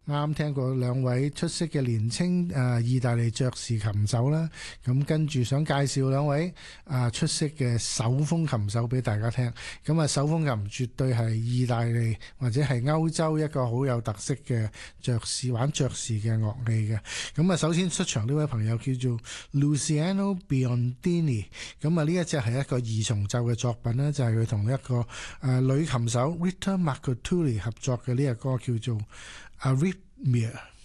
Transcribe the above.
啱聽過兩位出色嘅年青意大利爵士琴手啦，咁跟住想介紹兩位出色嘅手風琴手俾大家聽。咁手風琴絕對係意大利或者係歐洲一個好有特色嘅玩爵士嘅樂器嘅。咁首先出場呢位朋友叫做 Luciano Biondini， 咁呢一隻係一個二重奏嘅作品啦，就係佢同一個女琴手 Rita Marcattulli 合作嘅呢個歌叫做 Arrhythmia。